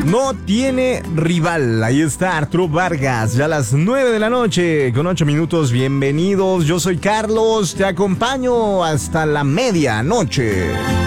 No tiene rival. Ahí está Arturo Vargas, ya a las 9 de la noche con 8 minutos. Bienvenidos, yo soy Carlos, te acompaño hasta la medianoche.